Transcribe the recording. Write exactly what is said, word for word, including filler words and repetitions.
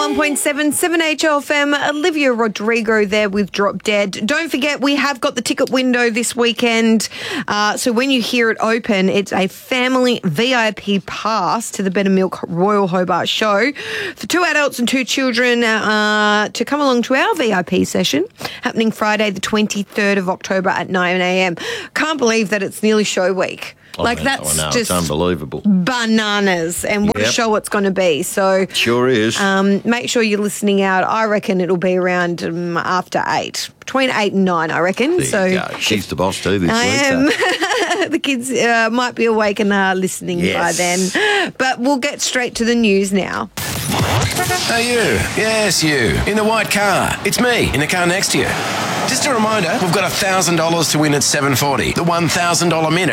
one point seven, seven H L F M. Olivia Rodrigo there with Drop Dead. Don't forget, we have got the ticket window this weekend. Uh, so when you hear it open, it's a family V I P pass to the Better Milk Royal Hobart show for two adults and two children uh, to come along to our V I P session happening Friday the twenty-third of October at nine a.m. Can't believe that it's nearly show week. Oh, like, man, that's I know, just it's unbelievable. Bananas. And what Yep. a show it's going to be. So Sure is. um, make sure you're listening out. I reckon it'll be around um, after eight. Between eight and nine, I reckon. there so you go. She's the boss too this I week. am. so. The kids uh, might be awake and uh, listening Yes. by then. But we'll get straight to the news now. Hey you, yes you, in the white car. It's me, in the car next to you. Just a reminder, we've got one thousand dollars to win at seven forty, the one thousand dollars minute.